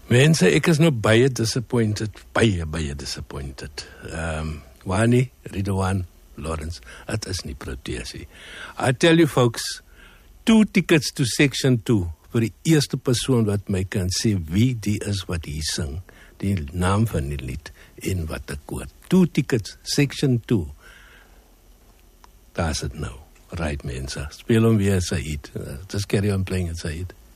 Mense, ek is nou baie disappointed. Baie disappointed. Wani, Ridwan, Lawrence, het is nie Proteas nie. I tell you folks, 2 tickets to section 2 vir die eerste persoon wat my kan sê wie die is wat hier sing, die naam van die lied en wat ek hoor. 2 tickets, section 2. Daar is het nou. Right, mense. Speel hom weer, Said. Just carry on playing it, Said.